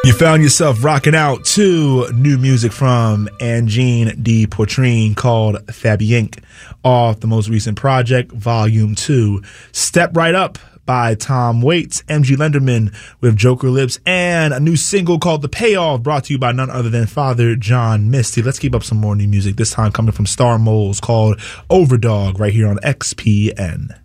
You found yourself rocking out to new music from Angine de Portrine called Fabienk off the most recent project, Volume 2. Step Right Up by Tom Waits, MG Lenderman with Joker Lips, and a new single called The Payoff brought to you by none other than Father John Misty. Let's keep up some more new music, this time coming from Star Moles called Overdog right here on XPN.